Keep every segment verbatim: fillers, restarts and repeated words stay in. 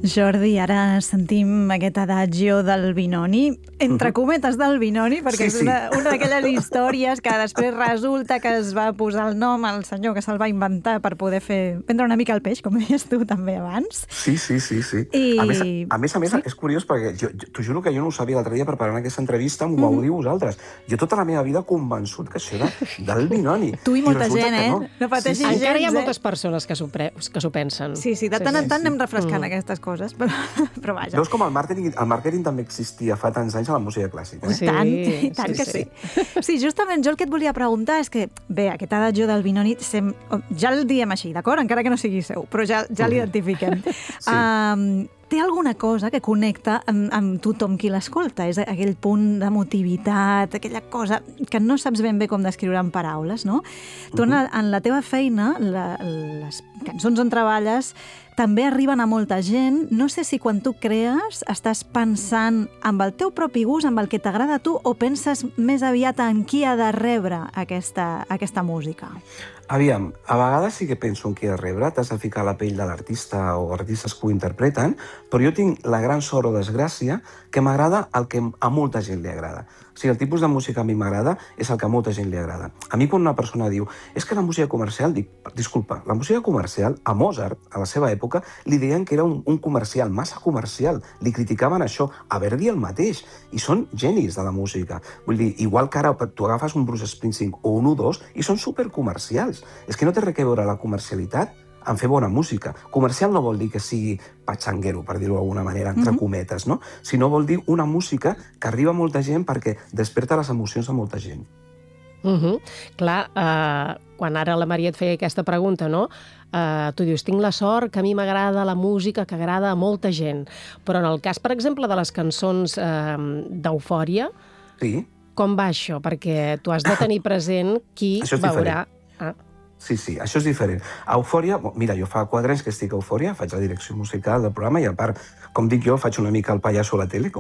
Jordi, ara sentim aquest adagio del Binoni, entre cometes del Binoni, perquè Sí, és una, una d'aquelles històries que després resulta que es va posar el nom al senyor que se'l va inventar per poder fer vendre una mica el peix, com deies tu també abans. Sí, sí, sí, sí. I... A més, a més, a més sí? és curiós perquè jo, jo t'ho juro que jo no ho sabia l'altre dia preparant aquesta entrevista, m'ho vau dir vosaltres. Jo tota la meva vida convençut que això era del Binoni. Tu i molta resulta gent, que eh? No, No pateixis sí, sí. gens, Encara hi ha eh? moltes persones que s'ho pre- que s'ho pensen. Sí, sí, de tant en tant anem refrescant aquestes coses, però, però vaja. Veus com el màrqueting, el màrqueting també existia fa tants anys a la música clàssica. I Eh? Sí, tant, i tant sí, que sí. sí. Sí, justament jo el que et volia preguntar és que, bé, aquest adagio del Binoni, sem... ja el diem així, d'acord? Encara que no sigui seu, però ja, ja l'identifiquem. Sí. Um, té alguna cosa que connecta amb, amb tothom qui l'escolta? És aquell punt d'emotivitat, aquella cosa que no saps ben bé com descriure en paraules, no? Tu en, la, en la teva feina, la, les cançons on treballes, també arriben a molta gent. No sé si quan tu crees estàs pensant amb el teu propi gust, amb el que t'agrada a tu, o penses més aviat en qui ha de rebre aquesta, aquesta música? Aviam, a vegades sí que penso en qui ha de rebre, t'has de ficar a la pell de l'artista o artistes que ho interpreten, però jo tinc la gran sort o desgràcia que m'agrada el que a molta gent li agrada. O sigui, el tipus de música a mi m'agrada és el que a molta gent li agrada. A mi quan una persona diu és que la música comercial, dic, disculpa, la música comercial, a Mozart, a la seva època, li deien que era un, un comercial, massa comercial, li criticaven això, a Verdi el mateix, i són genis de la música. Vull dir, igual que ara tu agafes un Bruce Springsteen o un U dos i són supercomercials. És que no té res a veure la comercialitat en fer bona música. Comercial no vol dir que sigui patxanguero, per dir-ho d'alguna manera, entre mm-hmm. cometes, no? Sinó vol dir una música que arriba a molta gent perquè desperta les emocions de molta gent. Uh -huh. Clar, uh, quan ara la Maria et feia aquesta pregunta, no? Uh, tu dius, tinc la sort que a mi m'agrada la música que agrada a molta gent. Però en el cas, per exemple, de les cançons uh, d'Eufòria, Sí. com va això? Perquè tu has de tenir present qui Això és veurà... Ah. Sí, sí, això és diferent. A Eufòria, mira, jo fa quatre anys que estic a Eufòria, faig la direcció musical del programa i a part, com dic jo, faig una mica el pallasso a la tele, com...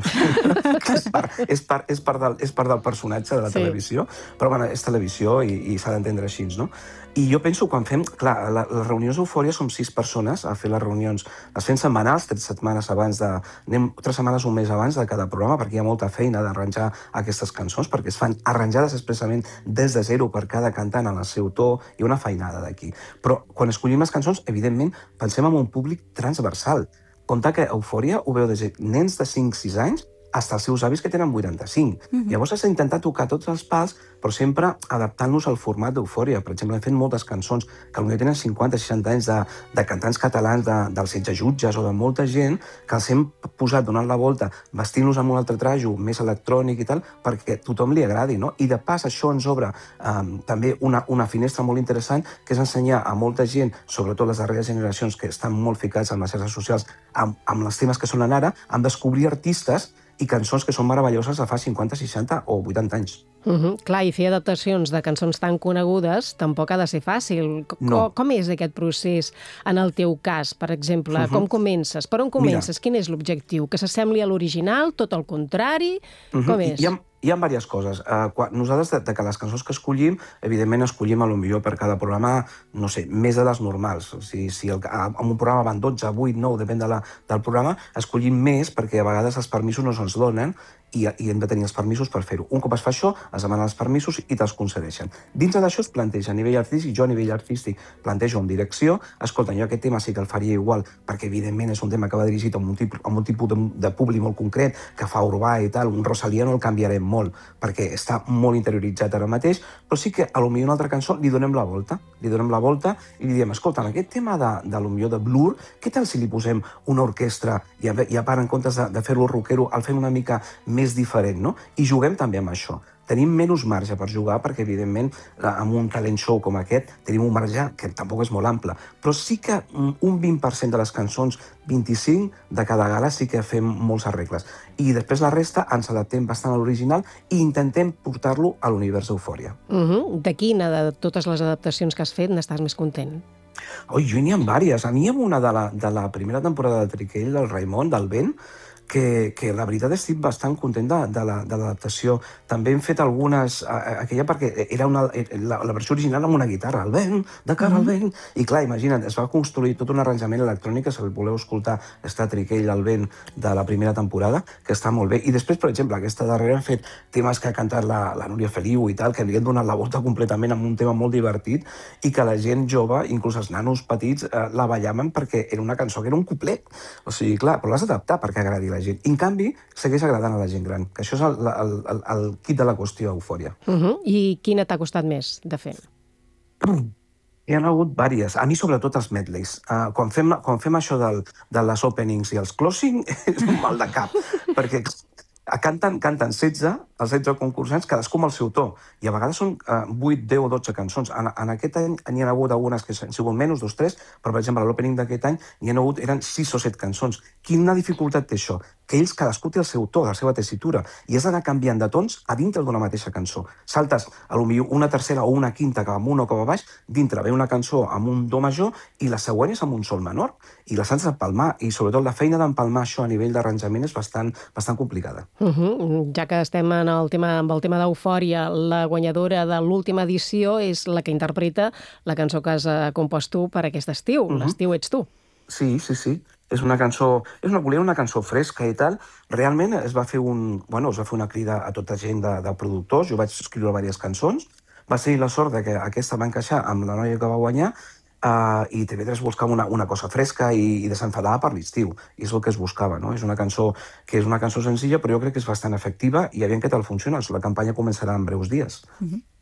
és, part, és, part, és, part del, és part del personatge de la Sí. televisió, però bueno, és televisió i, i s'ha d'entendre així, no? I jo penso, quan fem... Clar, la, les reunions d'Eufòria som sis persones a fer les reunions. Les fem setmanals, tres setmanes abans de... Anem tres setmanes, un mes abans de cada programa, perquè hi ha molta feina d'arranjar aquestes cançons, perquè es fan arranjades expressament des de zero per cada cantant en el seu to, i una feinada d'aquí. Però quan escollim les cançons, evidentment, pensem en un públic transversal. Compte que Eufòria ho veu des de nens de cinc sis anys fins als seus avis que tenen vuitanta-cinc. Mm-hmm. Llavors has d'intentar tocar tots els pals, però sempre adaptant-los al format d'Eufòria. Per exemple, hem fet moltes cançons que potser tenen cinquanta seixanta anys de, de cantants catalans, de, dels setze jutges o de molta gent, que els hem posat donant la volta, vestint-los amb un altre trajo, més electrònic i tal, perquè a tothom li agradi, no? I de pas això ens obre eh, també una, una finestra molt interessant, que és ensenyar a molta gent, sobretot les darreres generacions que estan molt ficats en les xarxes socials, amb, amb els temes que sonen ara, amb descobrir artistes i cançons que són meravelloses de fa cinquanta, seixanta o vuitanta anys. Uh -huh. Clar, i fer adaptacions de cançons tan conegudes tampoc ha de ser fàcil. Com, No. com és aquest procés en el teu cas, per exemple? Uh -huh. Com comences? Per on comences? Quin és l'objectiu? Que s'assembli a l'original? Tot el contrari? Uh -huh. Com és? Hi ha, hi ha diverses coses. Uh, quan, nosaltres, de, de que les cançons que escollim, evidentment escollim a lo millor per cada programa, no sé, més de les normals. O sigui, si el, en un programa van dotze, vuit, nou, depèn de la, del programa, escollim més perquè a vegades els permisos no se'ns donen i, i hem de tenir els permisos per fer-ho. Un cop es fa això, es demanen els permisos i te'ls concedeixen. Dintre d'això es planteja a nivell artístic, jo a nivell artístic plantejo en direcció, escolta, jo aquest tema sí que el faria igual, perquè evidentment és un tema que va dirigit a un tipus, a un tipus de, de públic molt concret, que fa urbà i tal, un Rosalía no el canviarem molt, perquè està molt interioritzat ara mateix, però sí que a lo millor una altra cançó li donem la volta, li donem la volta i li diem, escolta, en aquest tema de, de lo millor de Blur, què tal si li posem una orquestra i a, i a part, en comptes de, de fer-lo rockero, el fem una mica més diferent, no? I juguem també amb això. Tenim menys marge per jugar perquè, evidentment, amb un talent show com aquest tenim un marge que tampoc és molt ample. Però sí que un vint per cent de les cançons, vint-i-cinc de cada gala, sí que fem molts arregles. I després la resta ens adaptem bastant a l'original i intentem portar-lo a l'univers d'Eufòria. Uh -huh. De quina de totes les adaptacions que has fet n'estàs més content? Oi, jo n'hi ha diverses. A mi hi ha una de la, de la primera temporada de Triquell, del Raimon, del Vent, que, que la veritat estic bastant content de, de l'adaptació. També hem fet algunes... Aquella perquè era una, la, la versió original amb una guitarra, el vent, de cara al vent, i clar, imagina't, es va construir tot un arranjament electrònic, si el voleu escoltar, està Triquell al vent de la primera temporada, que està molt bé. I després, per exemple, aquesta darrera hem fet temes que ha cantat la, la Núria Feliu i tal, que li han donat la volta completament amb un tema molt divertit i que la gent jove, inclús els nanos petits, eh, la ballaven perquè era una cançó que era un couplet. O sigui, clar, però l'has d'adaptar perquè agradi la gent. I, en canvi, segueix agradant a la gent gran, que això és el, el, el, el kit de la qüestió Eufòria. Uh -huh. I quina t'ha costat més de fer? Hi ha hagut diverses. A mi, sobretot, els medleys. Uh, quan, fem, quan fem això del, de les openings i els closing, és un mal de cap, perquè canten, canten setze, els setze concursants, cadascú amb el seu to. I a vegades són uh, vuit, deu o dotze cançons. En, en aquest any n'hi ha hagut algunes que han sigut menys, dos, tres, però, per exemple, a l'opening d'aquest any n'hi ha hagut, eren sis o set cançons. Quina dificultat té això? Que ells, cadascú té el seu to, la seva tessitura, i has d'anar canviant de tons a dintre d'una mateixa cançó. Saltes, potser una tercera o una quinta que va amunt o que va baix, dintre ve una cançó amb un do major i la següent és amb un sol menor, i les has d'empalmar, i sobretot la feina d'empalmar això a nivell d'arranjament és bastant, bastant complicada. Uh -huh. Ja que estem en el tema, amb el tema d'Eufòria, la guanyadora de l'última edició és la que interpreta la cançó que has compost tu per aquest estiu. Uh -huh. L'estiu ets tu. Sí, sí, sí. És una cançó, és una, volia una cançó fresca i tal. Realment es va fer, un, bueno, es va fer una crida a tota gent de, de productors, jo vaig escriure diverses cançons, va ser la sort de que aquesta va encaixar amb la noia que va guanyar, uh, i T V tres buscava una, una cosa fresca i, i desenfadada per l'estiu, i és el que es buscava, no? És una cançó que és una cançó senzilla, però jo crec que és bastant efectiva, i aviam què tal funciona. La campanya començarà en breus dies. Uh-huh.